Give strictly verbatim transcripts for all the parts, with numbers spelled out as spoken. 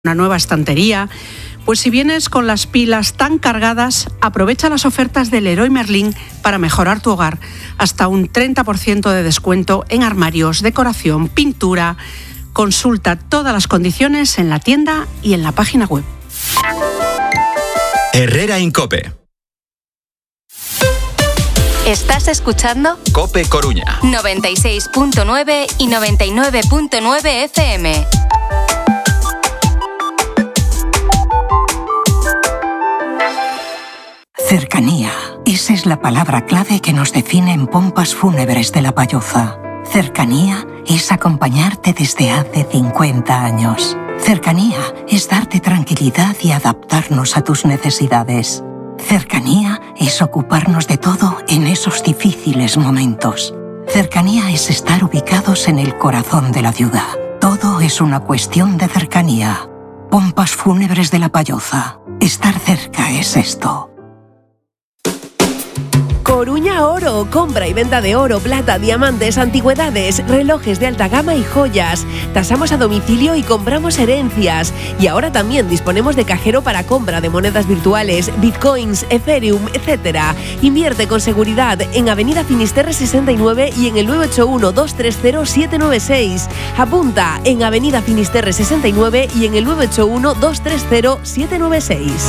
una nueva estantería. Pues si vienes con las pilas tan cargadas, aprovecha las ofertas del Leroy Merlin para mejorar tu hogar. Hasta un treinta por ciento de descuento en armarios, decoración, pintura. Consulta todas las condiciones en la tienda y en la página web. Herrera en COPE. ¿Estás escuchando? COPE Coruña. noventa y seis punto nueve y noventa y nueve punto nueve F M. Cercanía. Esa es la palabra clave que nos define en Pompas Fúnebres de La Payoza. Cercanía es acompañarte desde hace cincuenta años. Cercanía es darte tranquilidad y adaptarnos a tus necesidades. Cercanía es ocuparnos de todo en esos difíciles momentos. Cercanía es estar ubicados en el corazón de la ciudad. Todo es una cuestión de cercanía. Pompas Fúnebres de La Payoza. Estar cerca es esto. Coruña Oro, compra y venta de oro, plata, diamantes, antigüedades, relojes de alta gama y joyas. Tasamos a domicilio y compramos herencias. Y ahora también disponemos de cajero para compra de monedas virtuales, bitcoins, Ethereum, etcétera. Invierte con seguridad en Avenida Finisterre sesenta y nueve y en el nueve ocho uno, dos tres cero, siete nueve seis. Apunta en Avenida Finisterre sesenta y nueve y en el nueve ocho uno, dos tres cero, siete nueve seis.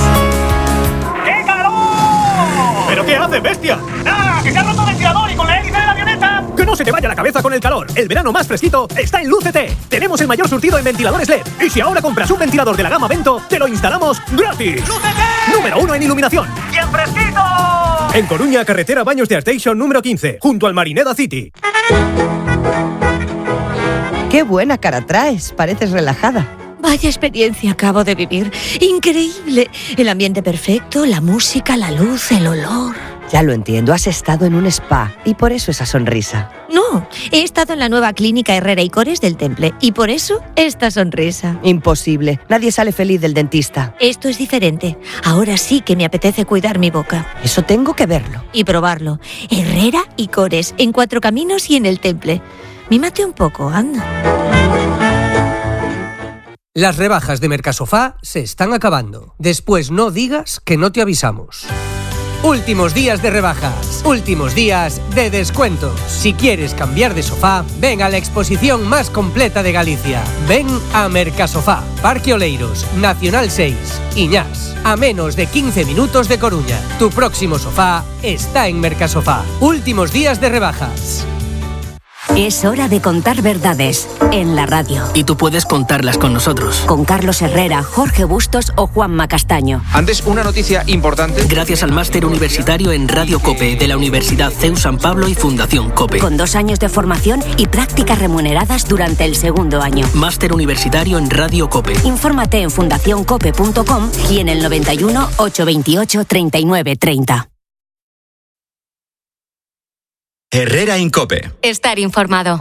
¿Pero qué hace, bestia? ¡Ah! ¡Que se ha roto el ventilador y con la hélice de la avioneta! ¡Que no se te vaya la cabeza con el calor! El verano más fresquito está en Lúcete. Tenemos el mayor surtido en ventiladores L E D. Y si ahora compras un ventilador de la gama Vento, te lo instalamos gratis. ¡Lúcete! Número uno en iluminación. ¡Y en fresquito! En Coruña, carretera Baños de Arteixo número quince, junto al Marineda City. ¡Qué buena cara traes! Pareces relajada. Vaya experiencia acabo de vivir. Increíble. El ambiente perfecto, la música, la luz, el olor. Ya lo entiendo, has estado en un spa y por eso esa sonrisa. No, he estado en la nueva clínica Herrera y Cores del Temple y por eso esta sonrisa. Imposible, nadie sale feliz del dentista. Esto es diferente. Ahora sí que me apetece cuidar mi boca. Eso tengo que verlo. Y probarlo. Herrera y Cores, en Cuatro Caminos y en el Temple. Mímate un poco, anda. Las rebajas de Mercasofá se están acabando. Después no digas que no te avisamos. Últimos días de rebajas, últimos días de descuentos. Si quieres cambiar de sofá, ven a la exposición más completa de Galicia. Ven a Mercasofá, Parque Oleiros, Nacional seis, Iñás. A menos de quince minutos de Coruña. Tu próximo sofá está en Mercasofá. Últimos días de rebajas. Es hora de contar verdades en la radio. Y tú puedes contarlas con nosotros. Con Carlos Herrera, Jorge Bustos o Juanma Castaño. Antes, una noticia importante. Gracias al máster universitario en Radio COPE de la Universidad C E U San Pablo y Fundación COPE. Con dos años de formación y prácticas remuneradas durante el segundo año. Máster universitario en Radio COPE. Infórmate en fundación cope punto com y en el noventa y uno, ochocientos veintiocho, treinta y nueve treinta. Herrera en COPE. Estar informado.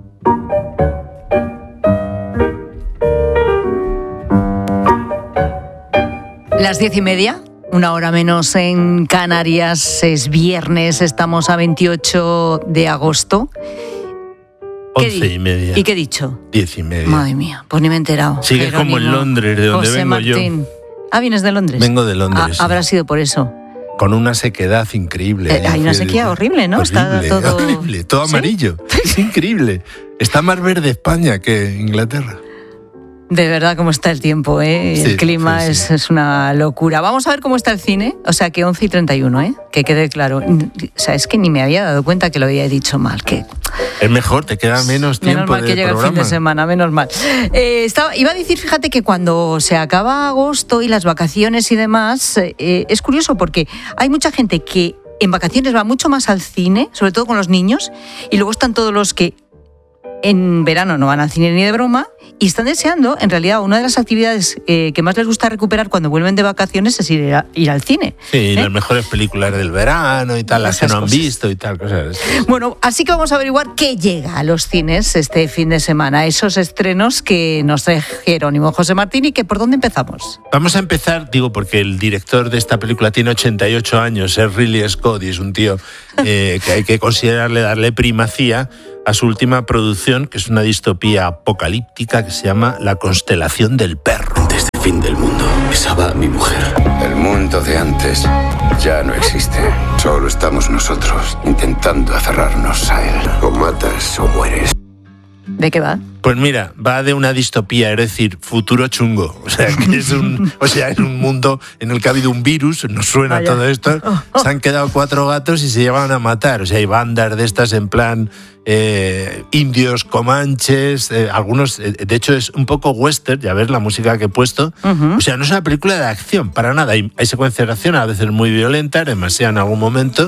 Las diez y media, una hora menos en Canarias, es viernes, estamos a veintiocho de agosto. Once y media. ¿Y qué he dicho? Diez y media. Madre mía, pues ni me he enterado. Sigue como en Londres, de donde José vengo Martín. yo. Ah, ¿vienes de Londres? Vengo de Londres. Ah, sí. habrá sido por eso. Con una sequedad increíble. Eh, hay una sequía horrible, ¿no? Horrible, Está todo horrible, todo ¿Sí? amarillo. Es increíble. Está más verde España que Inglaterra. De verdad, cómo está el tiempo, ¿eh? Sí, el clima sí, sí. Es, es una locura. Vamos a ver cómo está el cine. O sea, que once y treinta y uno, ¿eh? Que quede claro. O sea, es que ni me había dado cuenta que lo había dicho mal. Que Es mejor, te queda menos tiempo menos mal de que llega programa. el fin de semana, menos mal. Eh, estaba, iba a decir, fíjate que cuando se acaba agosto y las vacaciones y demás, eh, es curioso porque hay mucha gente que en vacaciones va mucho más al cine, sobre todo con los niños, y luego están todos los que en verano no van al cine ni de broma y están deseando, en realidad, una de las actividades eh, que más les gusta recuperar cuando vuelven de vacaciones es ir, a, ir al cine. Sí, ¿eh? las mejores películas del verano y tal, las que no han visto y tal, cosas así. Bueno, así que vamos a averiguar qué llega a los cines este fin de semana, esos estrenos que nos trae Jerónimo José Martín y que por dónde empezamos. Vamos a empezar, digo, porque el director de esta película tiene ochenta y ocho años, es Ridley Scott y es un tío eh, que hay que considerarle, darle primacía a su última producción, que es una distopía apocalíptica que se llama La constelación del perro. Desde fin del mundo. Besaba a mi mujer. El mundo de antes ya no existe. Solo estamos nosotros intentando aferrarnos a él. O matas o mueres. ¿De qué va? Pues mira, va de una distopía, es decir, futuro chungo. O sea, que es un, o sea, es un mundo en el que ha habido un virus, nos suena Vaya. todo esto. Se han quedado cuatro gatos y se llevan a matar. O sea, hay bandas de estas en plan eh, indios, comanches, eh, algunos, eh, de hecho es un poco western, ya ves la música que he puesto. Uh-huh. O sea, no es una película de acción, para nada. Hay, hay secuencias de acción, a veces muy violentas, demasiado en algún momento.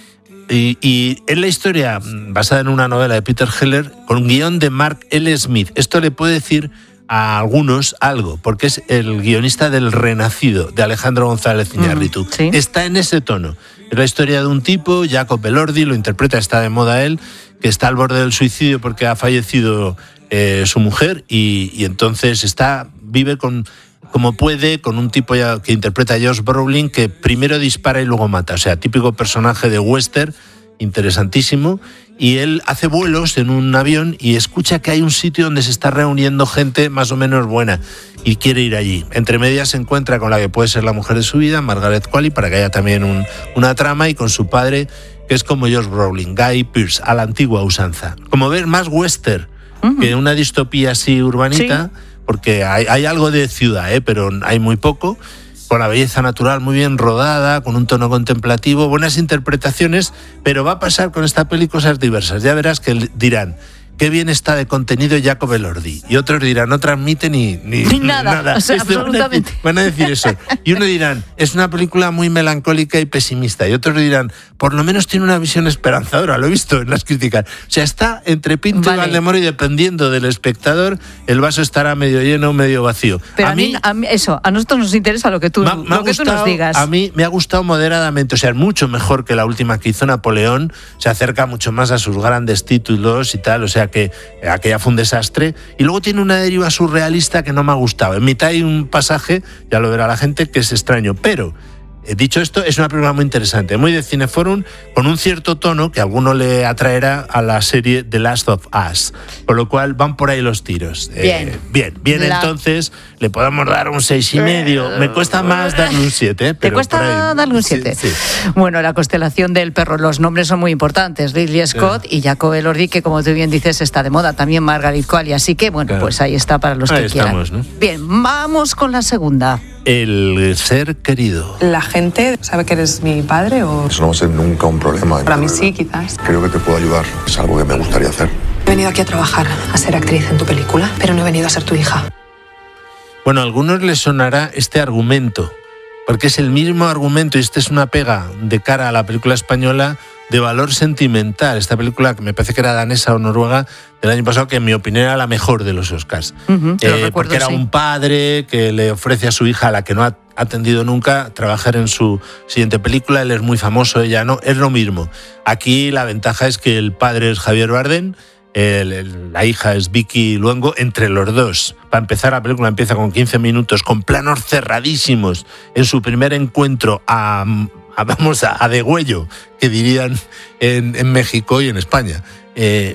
Y, y es la historia basada en una novela de Peter Heller con un guión de Mark L. Smith. Esto le puede decir a algunos algo, porque es el guionista del Renacido, de Alejandro González Iñárritu. Mm, ¿sí? Está en ese tono. Es la historia de un tipo, Jacob Elordi, lo interpreta, está de moda él, que está al borde del suicidio porque ha fallecido eh, su mujer y, y entonces está vive con... como puede, con un tipo ya que interpreta a Josh Brolin, que primero dispara y luego mata. O sea, típico personaje de western, interesantísimo. Y él hace vuelos en un avión y escucha que hay un sitio donde se está reuniendo gente más o menos buena y quiere ir allí. Entre medias se encuentra con la que puede ser la mujer de su vida, Margaret Qualley, para que haya también un, una trama, y con su padre, que es como Josh Brolin, Guy Pearce, a la antigua usanza. Como ver, más western uh-huh. que una distopía así urbanita. Sí. Porque hay, hay algo de ciudad, ¿eh? Pero hay muy poco, con la belleza natural muy bien rodada, con un tono contemplativo, buenas interpretaciones, pero va a pasar con esta peli cosas diversas. Ya verás que dirán, qué bien está de contenido Jacob Elordi. Y otros dirán, no transmite ni, ni, ni nada. nada. O sea, este, absolutamente. Van a, decir, van a decir eso. Y uno dirán, es una película muy melancólica y pesimista. Y otros dirán, por lo menos tiene una visión esperanzadora. Lo he visto en las críticas. O sea, está entre Pinto vale. y Valdemoro, y dependiendo del espectador, el vaso estará medio lleno o medio vacío. Pero a, a, mí, a mí, eso, a nosotros nos interesa lo que tú, me, me lo que gustado, tú nos digas. A mí me ha gustado moderadamente. O sea, es mucho mejor que la última que hizo Napoleón. Se acerca mucho más a sus grandes títulos y tal. O sea que aquella fue un desastre, y luego tiene una deriva surrealista que no me ha gustado. En mitad hay un pasaje, ya lo verá la gente, que es extraño, pero dicho esto, es una película muy interesante, muy de Cineforum, con un cierto tono que a alguno le atraerá a la serie The Last of Us, por lo cual van por ahí los tiros. Bien, eh, bien, bien la... entonces le podemos dar un seis y medio. Me cuesta más darle un siete. ¿Te cuesta darle un siete? Sí, sí. Bueno, la constelación del perro, los nombres son muy importantes, Ridley Scott sí. y Jacob Elordi, que como tú bien dices está de moda, también Margaret Qualley, así que bueno, claro. pues ahí está para los ahí que estamos, quieran. ¿no? Bien, vamos con la segunda. El ser querido. ¿La gente sabe que eres mi padre o...? Eso no va a ser nunca un problema. Para mí sí, quizás. Creo que te puedo ayudar. Es algo que me gustaría hacer. He venido aquí a trabajar, a ser actriz en tu película, pero no he venido a ser tu hija. Bueno, a algunos les sonará este argumento, porque es el mismo argumento, y esta es una pega de cara a la película española de valor sentimental. Esta película, que me parece que era danesa o noruega, del año pasado, que en mi opinión era la mejor de los Oscars. Uh-huh, eh, recuerdo, porque era sí. un padre que le ofrece a su hija, a la que no ha atendido nunca, trabajar en su siguiente película. Él es muy famoso, ella no. Es lo mismo. Aquí la ventaja es que el padre es Javier Bardem, el, el, la hija es Vicky Luengo. Entre los dos, para empezar, la película empieza con quince minutos, con planos cerradísimos, en su primer encuentro a... a vamos a, a degüello, que dirían en, en México y en España. Eh,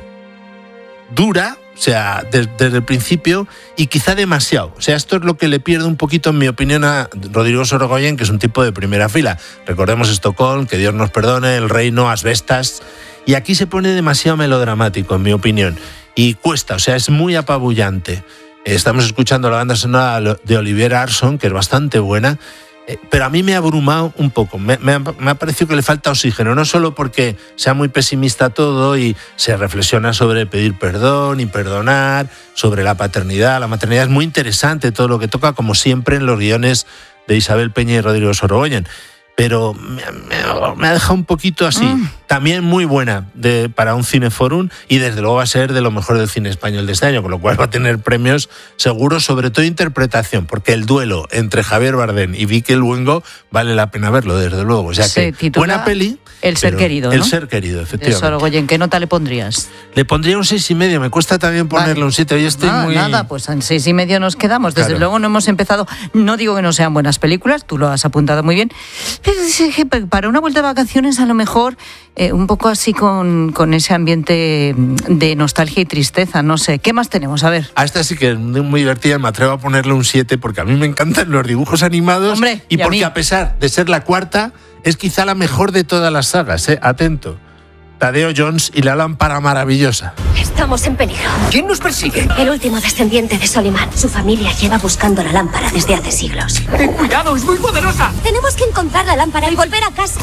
dura, o sea, des, desde el principio, y quizá demasiado. O sea, esto es lo que le pierde un poquito, en mi opinión, a Rodrigo Sorogoyen, que es un tipo de primera fila. Recordemos Estocolmo, Que Dios nos perdone, El Reino, Asbestas. Y aquí se pone demasiado melodramático, en mi opinión. Y cuesta, o sea, es muy apabullante. Estamos escuchando la banda sonora de Olivier Arson, que es bastante buena. Pero a mí me ha abrumado un poco, me, me, ha, me ha parecido que le falta oxígeno, no solo porque sea muy pesimista todo y se reflexiona sobre pedir perdón y perdonar, sobre la paternidad, la maternidad. Es muy interesante todo lo que toca, como siempre en los guiones de Isabel Peña y Rodrigo Sorogoyen. Pero me, me, me ha dejado un poquito así. Mm. También muy buena de, para un Cineforum, y desde luego va a ser de lo mejor del cine español de este año, con lo cual va a tener premios seguros, sobre todo interpretación, porque el duelo entre Javier Bardem y Vicky Luengo vale la pena verlo, desde luego. O sea Se que buena peli. El ser querido, ¿no? El ser querido, efectivamente. Sorogoyen, ¿qué nota le pondrías? Le pondría un seis y medio. Me cuesta también ponerle vale. un siete. Hoy estoy ah, muy... Nada, pues en seis y medio nos quedamos. Desde claro. luego no hemos empezado. No digo que no sean buenas películas, tú lo has apuntado muy bien. Pero sí que para una vuelta de vacaciones, a lo mejor, eh, un poco así con, con ese ambiente de nostalgia y tristeza, no sé. ¿Qué más tenemos? A ver. A esta sí que es muy divertida, me atrevo a ponerle un siete porque a mí me encantan los dibujos animados. Hombre, y, y a porque mí. a pesar de ser la cuarta, es quizá la mejor de todas las sagas, ¿eh? Atento. Tadeo Jones y la lámpara maravillosa. Estamos en peligro. ¿Quién nos persigue? El último descendiente de Soliman. Su familia lleva buscando la lámpara desde hace siglos. ¡Ten cuidado, es muy poderosa! Tenemos que encontrar la lámpara y volver a casa.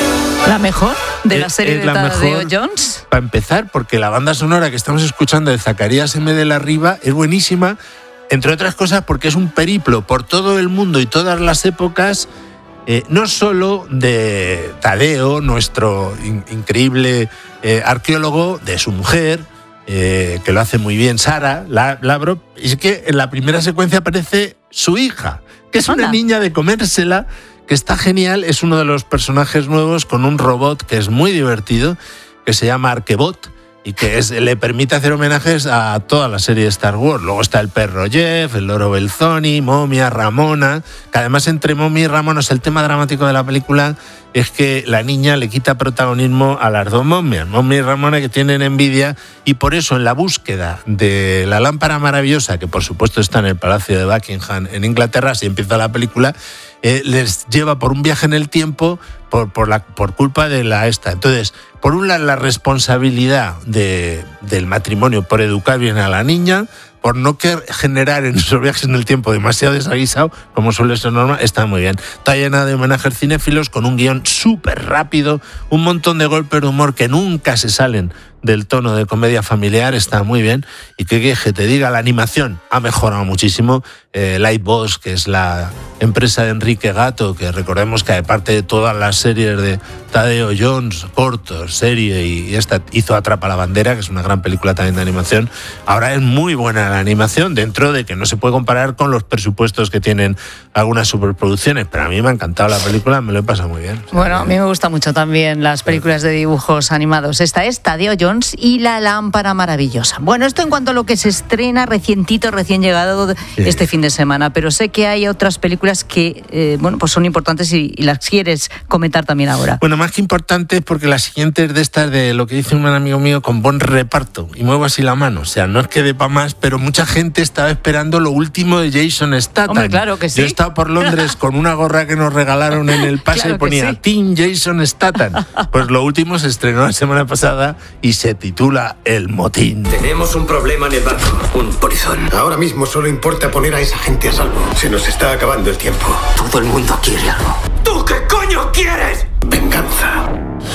¿La mejor de la Es- serie es de la Tadeo mejor. Jones? Para empezar, porque la banda sonora que estamos escuchando de Zacarías M. de la Riva es buenísima, entre otras cosas porque es un periplo por todo el mundo y todas las épocas, eh, no solo de Tadeo, nuestro in- increíble eh, arqueólogo, de su mujer, eh, que lo hace muy bien, Sara La- Lavrov, y es que en la primera secuencia aparece su hija, que es una Anda. niña de comérsela, que está genial, es uno de los personajes nuevos con un robot que es muy divertido, que se llama Arquebot, y que es, le permite hacer homenajes a toda la serie de Star Wars. Luego está el perro Jeff, el loro Belzoni, Momia, Ramona, que además entre Momia y Ramona, es el tema dramático de la película es que la niña le quita protagonismo a las dos momias, Momia y Ramona, que tienen envidia, y por eso en la búsqueda de la lámpara maravillosa, que por supuesto está en el Palacio de Buckingham en Inglaterra, si empieza la película, eh, les lleva por un viaje en el tiempo por, por, la, por culpa de la esta. Entonces, por un lado, la responsabilidad de, del matrimonio por educar bien a la niña, por no que generar en esos viajes en el tiempo demasiado desaguisado, como suele ser normal, está muy bien. Está llena de homenajes cinéfilos, con un guión súper rápido, un montón de golpes de humor que nunca se salen del tono de comedia familiar, está muy bien. Y que, que, que te diga, la animación ha mejorado muchísimo. Eh, Lightbox, que es la empresa de Enrique Gato, que recordemos que aparte de todas las series de Tadeo Jones, cortos, serie, y, y esta hizo Atrapa la bandera, que es una gran película también de animación, ahora es muy buena la animación, dentro de que no se puede comparar con los presupuestos que tienen algunas superproducciones, pero a mí me ha encantado la película, me lo he pasado muy bien. Bueno, a mí me gustan mucho también las películas de dibujos animados. Esta es Tadeo Jones y la lámpara maravillosa. Bueno, esto en cuanto a lo que se estrena recientito, recién llegado este fin de semana, pero sé que hay otras películas que eh, bueno, pues son importantes y, y las quieres comentar también ahora. Bueno, más que importantes, porque la siguiente es de estas de lo que dice un amigo mío, con buen reparto, y muevo así la mano, o sea, no es que dé pa' más, pero mucha gente estaba esperando lo último de Jason Statham. Hombre, claro que sí. Yo he estado por Londres con una gorra que nos regalaron en el pase, claro, y ponía sí. Team Jason Statham. Pues lo último se estrenó la semana pasada y se titula El motín. Tenemos un problema en el barco, un polizón. Ahora mismo solo importa poner a esa gente a salvo. Se nos está acabando el tiempo. Todo el mundo quiere algo. ¿Tú qué coño quieres? Venganza.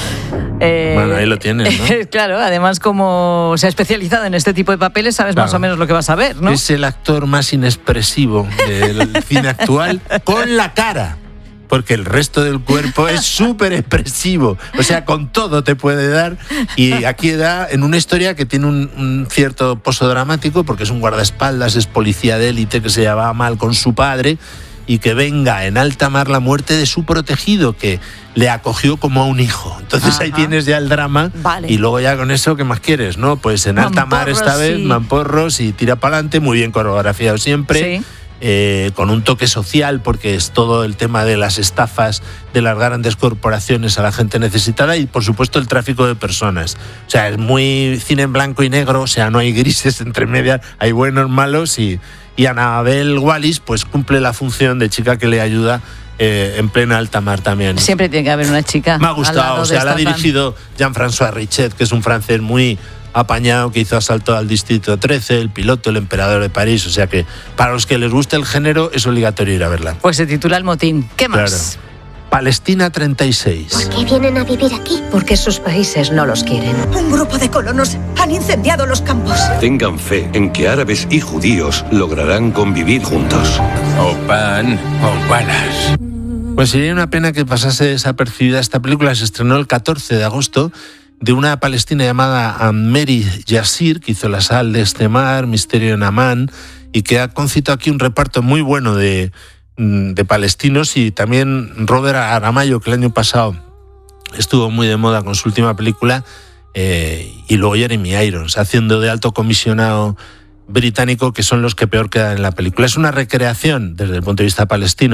Eh, bueno, ahí lo tienes, ¿no? Claro, además como se ha especializado en este tipo de papeles, sabes claro. más o menos lo que vas a ver, ¿no? Es el actor más inexpresivo del cine actual con la cara, porque el resto del cuerpo es súper expresivo, o sea, con todo te puede dar, y aquí da en una historia que tiene un, un cierto pozo dramático, porque es un guardaespaldas, es policía de élite que se llevaba mal con su padre, y que venga en alta mar la muerte de su protegido, que le acogió como a un hijo. Entonces Ajá. ahí tienes ya el drama, vale. y luego ya con eso, ¿qué más quieres? ¿No? Pues en alta mar esta vez, sí. mamporros y tira para adelante, muy bien coreografiado siempre. Sí. Eh, con un toque social, porque es todo el tema de las estafas de las grandes corporaciones a la gente necesitada, y por supuesto el tráfico de personas. O sea, es muy cine en blanco y negro, o sea, no hay grises entre medias, hay buenos, malos, y, y Annabel Wallis pues cumple la función de chica que le ayuda eh, en plena alta mar también. Siempre tiene que haber una chica. Me ha gustado, o sea, la ha dirigido Jean-François Richet, que es un francés muy apañado, que hizo Asalto al Distrito trece, El piloto, El emperador de París, o sea que para los que les gusta el género es obligatorio ir a verla. Pues se titula El motín. ¿Qué más? Claro. Palestina treinta y seis. ¿Por qué vienen a vivir aquí? Porque sus países no los quieren. Un grupo de colonos han incendiado los campos. Tengan fe en que árabes y judíos lograrán convivir juntos. O pan o balas. Pues sería una pena que pasase desapercibida. Esta película se estrenó el catorce de agosto, de una palestina llamada Mary Yassir, que hizo La sal de este mar, Misterio en Amán, y que ha concitado aquí un reparto muy bueno de, de palestinos, y también Robert Aramayo, que el año pasado estuvo muy de moda con su última película, eh, y luego Jeremy Irons, haciendo de alto comisionado británico, que son los que peor quedan en la película. Es una recreación, desde el punto de vista palestino,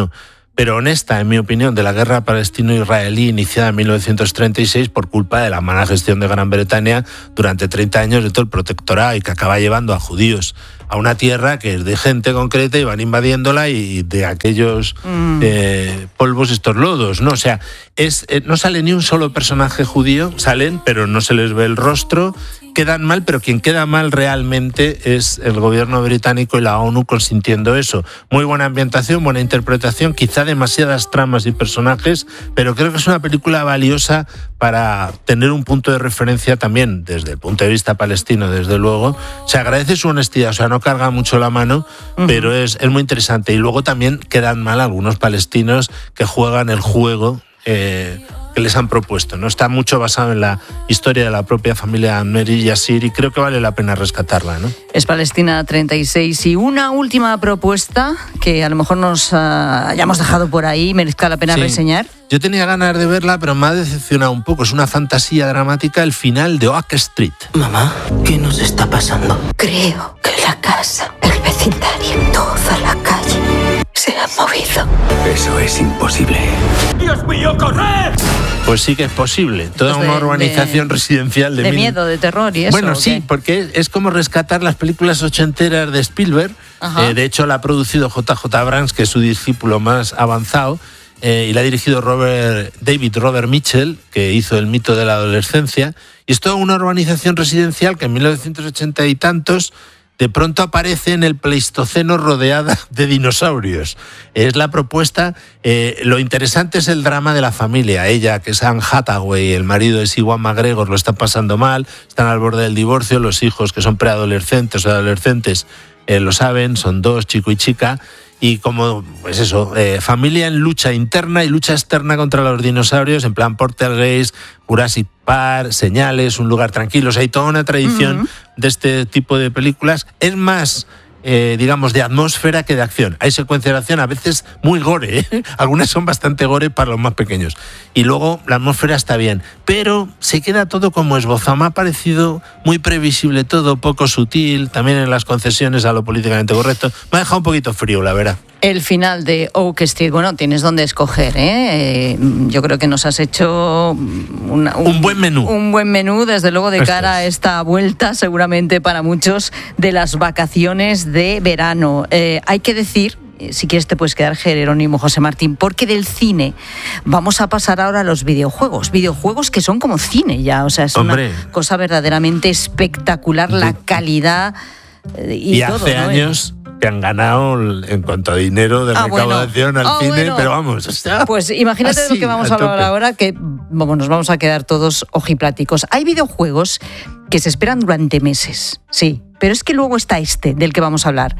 pero honesta, en mi opinión, de la guerra palestino-israelí iniciada en mil novecientos treinta y seis por culpa de la mala gestión de Gran Bretaña durante treinta años de todo el protectorado y que acaba llevando a judíos a una tierra que es de gente concreta y van invadiéndola y de aquellos mm. eh, polvos estos lodos, ¿no? O sea, es, eh, no sale ni un solo personaje judío, salen, pero no se les ve el rostro, quedan mal, pero quien queda mal realmente es el gobierno británico y la ONU consintiendo eso. Muy buena ambientación, buena interpretación, quizá demasiadas tramas y personajes, pero creo que es una película valiosa para tener un punto de referencia también desde el punto de vista palestino, desde luego. Se agradece su honestidad, o sea, no carga mucho la mano, uh-huh. pero es, es muy interesante. Y luego también quedan mal algunos palestinos que juegan el juego eh, que les han propuesto, ¿no? Está mucho basado en la historia de la propia familia Mary Yassir y creo que vale la pena rescatarla, ¿no? Es Palestina treinta y seis y una última propuesta que a lo mejor nos uh, hayamos dejado por ahí, merezca la pena sí. reseñar. Yo tenía ganas de verla, pero me ha decepcionado un poco. Es una fantasía dramática, el final de Oak Street. Mamá, ¿qué nos está pasando? Creo que la casa, el vecindario, toda la calle se ha movido. Eso es imposible. ¡Dios mío, corred! Pues sí que es posible. Toda pues de, una urbanización de, residencial de... De mil... miedo, de terror y eso. Bueno, sí, porque es como rescatar las películas ochenteras de Spielberg. Eh, de hecho, la ha producido J J Abrams, que es su discípulo más avanzado. Eh, y la ha dirigido Robert, David Robert Mitchell, que hizo El mito de la adolescencia. Y es toda una urbanización residencial que en mil novecientos ochenta y tantos de pronto aparece en el Pleistoceno rodeada de dinosaurios. Es la propuesta. Eh, lo interesante es el drama de la familia. Ella, que es Anne Hathaway, el marido es Ewan McGregor, lo están pasando mal, están al borde del divorcio, los hijos, que son preadolescentes o adolescentes, eh, lo saben, son dos, chico y chica. Y como, pues eso, eh, familia en lucha interna y lucha externa contra los dinosaurios, en plan Poltergeist, Jurassic Park, Señales, Un lugar tranquilo. O sea, hay toda una tradición uh-huh. de este tipo de películas. Es más, eh, digamos, de atmósfera que de acción. Hay secuencias de acción a veces muy gore, ¿eh? Algunas son bastante gore para los más pequeños. Y luego la atmósfera está bien, pero se queda todo como esbozado. Me ha parecido muy previsible todo, poco sutil, también en las concesiones a lo políticamente correcto. Me ha dejado un poquito frío, la verdad. El final de Oak Street, bueno, tienes donde escoger, ¿eh? Eh, yo creo que nos has hecho una, un, un buen menú. Un buen menú, desde luego, de Esto cara es. a esta vuelta, seguramente para muchos, de las vacaciones de verano. Eh, hay que decir, si quieres te puedes quedar, Jerónimo José Martín, porque del cine vamos a pasar ahora a los videojuegos. Videojuegos que son como cine ya, o sea, es Hombre. una cosa verdaderamente espectacular, la calidad eh, y, y todo, hace ¿no? años que han ganado en cuanto a dinero de ah, recaudación bueno. al ah, cine, bueno. pero vamos, o sea, pues imagínate así, lo que vamos a hablar ahora, que vamos, nos vamos a quedar todos ojipláticos. Hay videojuegos que se esperan durante meses, sí, pero es que luego está este del que vamos a hablar,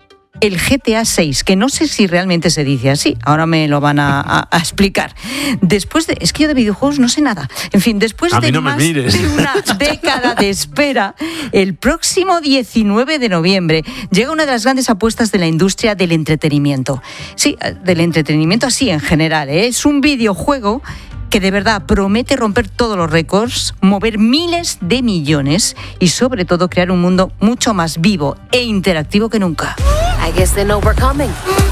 el G T A seis, que no sé si realmente se dice así, ahora me lo van a, a, a explicar. Después de, es que yo de videojuegos no sé nada. En fin, después a de mí no más me mires. de una década de espera, el próximo diecinueve de noviembre llega una de las grandes apuestas de la industria del entretenimiento. Sí, del entretenimiento así en general, ¿eh? Es un videojuego que de verdad promete romper todos los récords, mover miles de millones y sobre todo crear un mundo mucho más vivo e interactivo que nunca. I guess they know we're coming.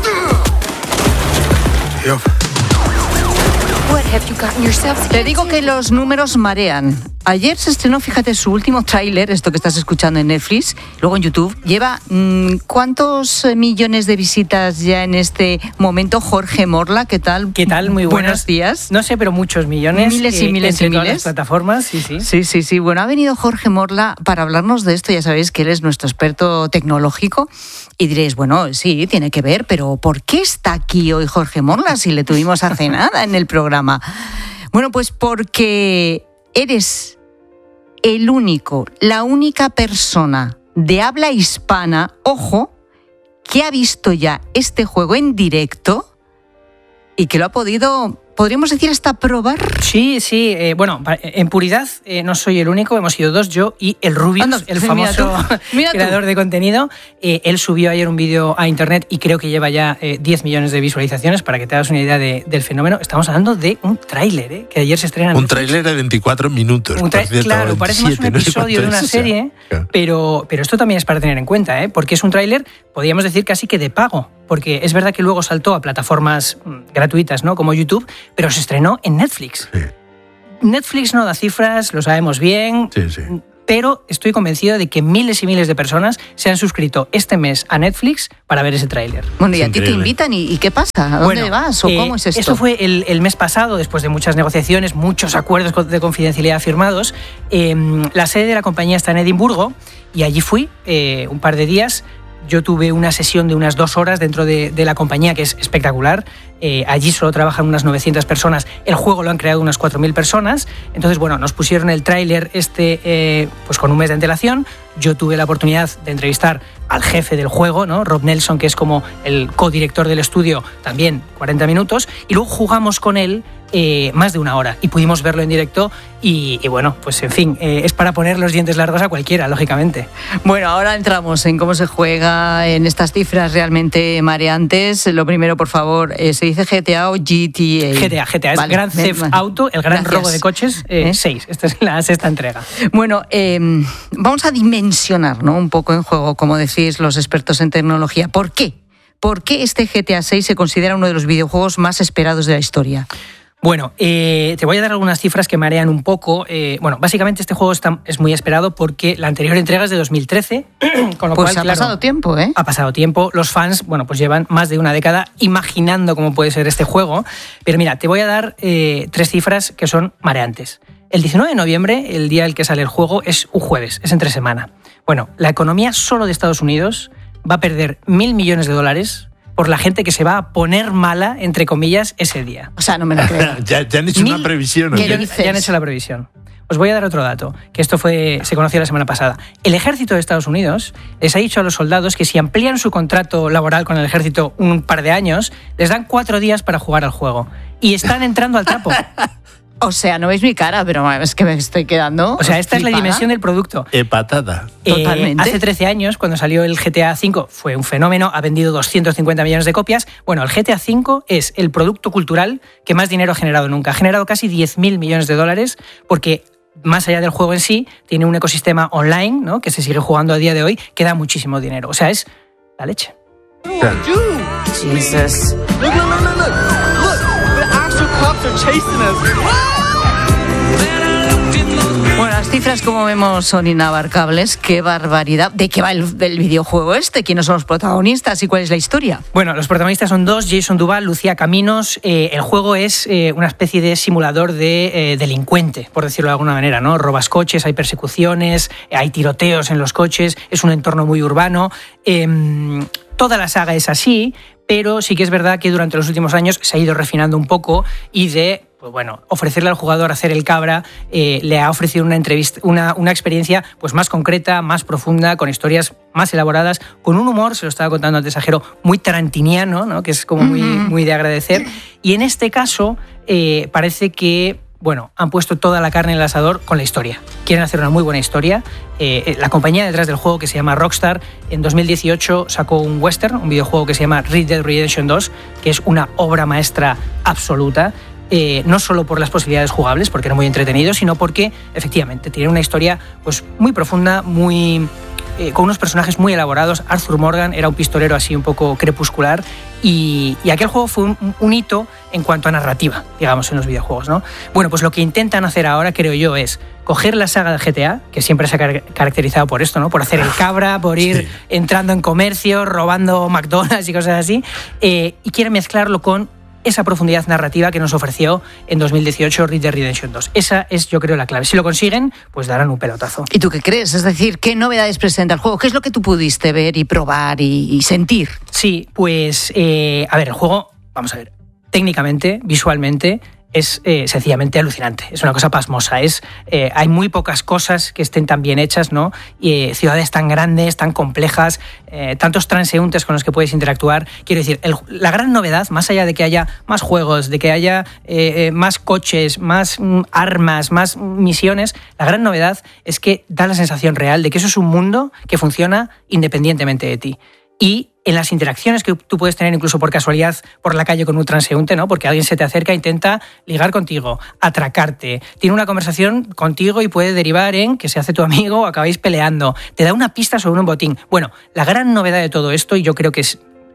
Yep. What have you gotten yourself? Te digo que los números marean. Ayer se estrenó, fíjate, su último tráiler, esto que estás escuchando en Netflix, luego en YouTube. Lleva, mmm, ¿cuántos millones de visitas ya en este momento? Jorge Morla, ¿qué tal? ¿Qué tal? Muy buenos. Buenos días. No sé, pero muchos millones. Miles y eh, miles entre y todas miles. las plataformas, sí, sí. Sí, sí, sí. Bueno, ha venido Jorge Morla para hablarnos de esto. Ya sabéis que él es nuestro experto tecnológico. Y diréis, bueno, sí, tiene que ver, pero ¿por qué está aquí hoy Jorge Morla si le tuvimos hace nada en el programa? Bueno, pues porque eres el único, la única persona de habla hispana, ojo, que ha visto ya este juego en directo y que lo ha podido, podríamos decir, hasta probar. Sí, sí. Eh, bueno, en puridad eh, no soy el único. Hemos sido dos, yo y el Rubius, Anda, el famoso mira tú, mira creador tú. de contenido. Eh, él subió ayer un vídeo a internet y creo que lleva ya eh, diez millones de visualizaciones, para que te hagas una idea de, del fenómeno. Estamos hablando de un tráiler, ¿eh? Que ayer se estrena. Un tráiler de veinticuatro minutos. Un tra- cierto, claro, parece más un episodio no sé de una serie, claro. pero, pero esto también es para tener en cuenta, ¿eh? Porque es un tráiler, podríamos decir casi que de pago, porque es verdad que luego saltó a plataformas gratuitas, ¿no? Como YouTube, pero se estrenó en Netflix. Sí. Netflix no da cifras, lo sabemos bien. Sí, sí. Pero estoy convencido de que miles y miles de personas se han suscrito este mes a Netflix para ver ese tráiler. Bueno, y a ti te invitan, ¿y, y qué pasa? ¿A dónde bueno, vas? ¿O eh, cómo es esto? Esto fue el, el mes pasado, después de muchas negociaciones, muchos acuerdos de confidencialidad firmados. Eh, la sede de la compañía está en Edimburgo y allí fui eh, un par de días. Yo tuve una sesión de unas dos horas dentro de, de la compañía, que es espectacular. Eh, allí solo trabajan unas novecientas personas. El juego lo han creado unas cuatro mil personas. Entonces, bueno, nos pusieron el tráiler este eh, pues con un mes de antelación. Yo tuve la oportunidad de entrevistar al jefe del juego, ¿no? Rob Nelson, que es como el codirector del estudio, también cuarenta minutos. Y luego jugamos con él eh, más de una hora y pudimos verlo en directo. Y, y bueno, pues en fin, eh, es para poner los dientes largos a cualquiera, lógicamente. Bueno, ahora entramos en cómo se juega, en estas cifras realmente mareantes. Lo primero, por favor, eh, ¿se dice G T A o G T A? G T A, G T A, vale, es Grand Theft vale. Auto, el gran Gracias. robo de coches, eh, ¿Eh? seis. Esta es la sexta entrega. Bueno, eh, vamos a dimensionar, ¿no?, un poco en juego, como decís los expertos en tecnología. ¿Por qué? ¿Por qué este G T A seis se considera uno de los videojuegos más esperados de la historia? Bueno, eh, te voy a dar algunas cifras que marean un poco. Eh, bueno, básicamente este juego está, es muy esperado porque la anterior entrega es de dos mil trece, con lo pues cual, ha claro, pasado tiempo, ¿eh? Ha pasado tiempo. Los fans, bueno, pues llevan más de una década imaginando cómo puede ser este juego. Pero mira, te voy a dar eh, tres cifras que son mareantes. El diecinueve de noviembre, el día en el que sale el juego, es un jueves, es entre semana. Bueno, la economía solo de Estados Unidos va a perder mil millones de dólares por la gente que se va a poner mala, entre comillas, ese día. O sea, no me lo creo. ya, ya han hecho Mil, una previsión. ¿O ya, qué? ya han hecho la previsión. Os voy a dar otro dato, que esto fue, se conoció la semana pasada. El ejército de Estados Unidos les ha dicho a los soldados que si amplían su contrato laboral con el ejército un par de años, les dan cuatro días para jugar al juego. Y están entrando al trapo. O sea, no veis mi cara, pero es que me estoy quedando. O sea, esta flipada. es la dimensión del producto. Eh, patada. Totalmente. Eh, hace trece años, cuando salió el G T A cinco, fue un fenómeno, ha vendido doscientos cincuenta millones de copias. Bueno, el G T A cinco es el producto cultural que más dinero ha generado nunca. Ha generado casi diez mil millones de dólares porque, más allá del juego en sí, tiene un ecosistema online, ¿no?, que se sigue jugando a día de hoy, que da muchísimo dinero. O sea, es la leche. Jesus. Look, look, look, look, look. Look, the actual cops are chasing us. Bueno, las cifras, como vemos, son inabarcables. ¡Qué barbaridad! ¿De qué va el, el videojuego este? ¿Quiénes son los protagonistas y cuál es la historia? Bueno, los protagonistas son dos, Jason Duval, Lucía Caminos. Eh, el juego es eh, una especie de simulador de eh, delincuente, por decirlo de alguna manera, ¿no? Robas coches, hay persecuciones, hay tiroteos en los coches, es un entorno muy urbano. Eh, toda la saga es así, pero sí que es verdad que durante los últimos años se ha ido refinando un poco y de... pues bueno, ofrecerle al jugador hacer el cabra eh, le ha ofrecido una entrevista, una, una experiencia pues más concreta, más profunda, con historias más elaboradas, con un humor, se lo estaba contando antes a Jero, muy tarantiniano, ¿no?, que es como muy, muy de agradecer. Y en este caso eh, parece que, bueno, han puesto toda la carne en el asador con la historia. Quieren hacer una muy buena historia. Eh, la compañía detrás del juego, que se llama Rockstar, en dos mil dieciocho sacó un western, un videojuego que se llama Red Dead Redemption dos, que es una obra maestra absoluta. Eh, no solo por las posibilidades jugables, porque era muy entretenido, sino porque efectivamente tiene una historia pues muy profunda, muy eh, con unos personajes muy elaborados. Arthur Morgan era un pistolero así un poco crepuscular y, y aquel juego fue un, un hito en cuanto a narrativa, digamos, en los videojuegos, ¿no? Bueno, pues lo que intentan hacer ahora, creo yo, es coger la saga de G T A, que siempre se ha car- caracterizado por esto, ¿no?, por hacer el cabra, por ir sí. entrando en comercio, robando McDonald's y cosas así, eh, y quieren mezclarlo con esa profundidad narrativa que nos ofreció en dos mil dieciocho Red Dead Redemption dos. Esa es, yo creo, la clave. Si lo consiguen, pues darán un pelotazo. ¿Y tú qué crees? Es decir, ¿qué novedades presenta el juego? ¿Qué es lo que tú pudiste ver y probar y, y sentir? Sí, pues, eh, a ver, el juego, vamos a ver, técnicamente, visualmente, es eh, sencillamente alucinante. Es una cosa pasmosa. Es, eh, hay muy pocas cosas que estén tan bien hechas, ¿no? Y, eh, ciudades tan grandes, tan complejas, eh, tantos transeúntes con los que puedes interactuar. Quiero decir, el, la gran novedad, más allá de que haya más juegos, de que haya eh, más coches, más mm, armas, más misiones, la gran novedad es que da la sensación real de que eso es un mundo que funciona independientemente de ti. Y en las interacciones que tú puedes tener incluso por casualidad por la calle con un transeúnte, ¿no?, porque alguien se te acerca e intenta ligar contigo, atracarte, tiene una conversación contigo y puede derivar en que se hace tu amigo o acabáis peleando, te da una pista sobre un botín. Bueno, la gran novedad de todo esto, y yo creo que es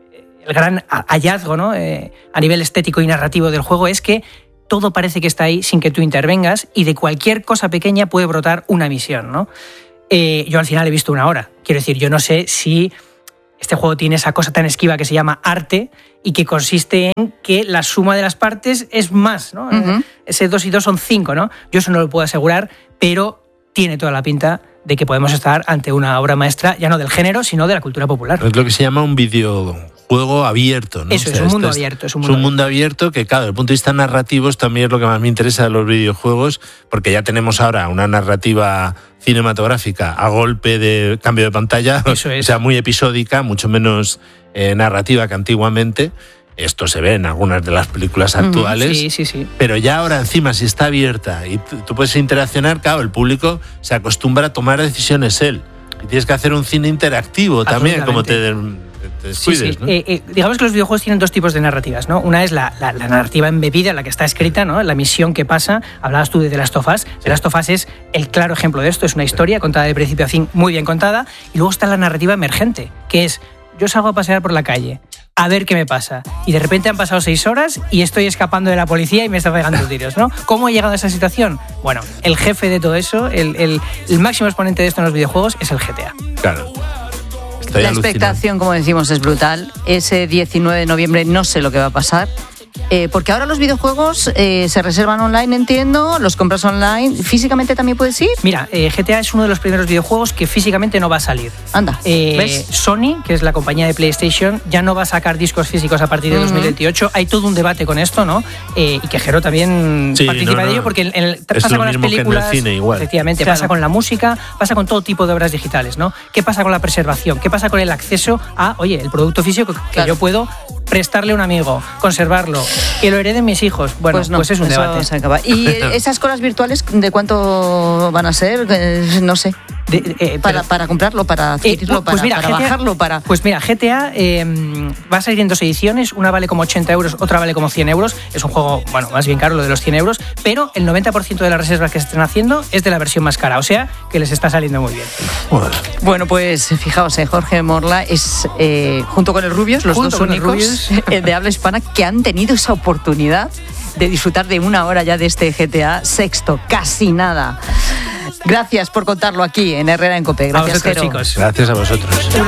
el gran hallazgo, ¿no? Eh, a nivel estético y narrativo del juego es que todo parece que está ahí sin que tú intervengas y de cualquier cosa pequeña puede brotar una misión, ¿no? Eh, yo al final he visto una hora. Quiero decir, yo no sé si este juego tiene esa cosa tan esquiva que se llama arte y que consiste en que la suma de las partes es más, ¿no? Uh-huh. Ese dos y dos son cinco, ¿no? Yo eso no lo puedo asegurar, pero tiene toda la pinta de que podemos estar ante una obra maestra, ya no del género, sino de la cultura popular. Es lo que se llama un videojuego abierto, ¿no? Eso, o sea, es un mundo es, abierto. Es un mundo, es un mundo abierto. abierto que, claro, desde el punto de vista narrativo también es lo que más me interesa de los videojuegos, porque ya tenemos ahora una narrativa cinematográfica a golpe de cambio de pantalla, Eso es. o sea, muy episódica, mucho menos eh, narrativa que antiguamente. Esto se ve en algunas de las películas actuales, sí, sí, sí. pero ya ahora encima si está abierta y tú, tú puedes interaccionar, claro, el público se acostumbra a tomar decisiones él. Y tienes que hacer un cine interactivo también, como te, te descuides, sí, sí. ¿no? Eh, eh, digamos que los videojuegos tienen dos tipos de narrativas, ¿no? Una es la, la, la narrativa embebida, la que está escrita, ¿no? La misión que pasa. Hablabas tú de The Last of Us. Sí. The Last of Us es el claro ejemplo de esto. Es una historia contada de principio a fin, muy bien contada. Y luego está la narrativa emergente, que es: yo salgo a pasear por la calle, a ver qué me pasa. Y de repente han pasado seis horas y estoy escapando de la policía y me está pegando tiros, ¿no? ¿Cómo he llegado a esa situación? Bueno, el jefe de todo eso, el, el, el máximo exponente de esto en los videojuegos es el G T A. Claro. Estoy la expectación, como decimos, es brutal. Ese diecinueve de noviembre no sé lo que va a pasar. Eh, porque ahora los videojuegos eh, se reservan online, entiendo, los compras online. ¿Físicamente también puedes ir? Mira, eh, G T A es uno de los primeros videojuegos que físicamente no va a salir. Anda, eh, ¿ves? Sony, que es la compañía de PlayStation, ya no va a sacar discos físicos a partir de uh-huh. dos mil veintiocho. Hay todo un debate con esto, ¿no? Eh, y que Jero también sí, participa no, no. de ello, porque en el, es pasa con las películas, que en el cine, igual. Efectivamente, claro. pasa con la música, pasa con todo tipo de obras digitales, ¿no? ¿Qué pasa con la preservación? ¿Qué pasa con el acceso a, oye, el producto físico que claro. yo puedo prestarle a un amigo, conservarlo, que lo hereden mis hijos? Bueno, pues, no, pues es un debate. Se acaba. ¿Y esas colas virtuales de cuánto van a ser? No sé. De, eh, para, pero, para comprarlo, para adquirirlo, eh, pues para, mira, para G T A, bajarlo, para... Pues mira, G T A eh, va a salir en dos ediciones, una vale como ochenta euros, otra vale como cien euros. Es un juego, bueno, más bien caro lo de los cien euros, pero el noventa por ciento de las reservas que se están haciendo es de la versión más cara, o sea, que les está saliendo muy bien. Bueno, bueno pues fijaos, eh, Jorge Morla es, eh, junto con el Rubius, los junto dos únicos eh, de habla hispana que han tenido esa oportunidad de disfrutar de una hora ya de este G T A sexto, casi nada. Gracias por contarlo aquí en Herrera en COPE. Gracias, a vosotros, chicos. Gracias a vosotros.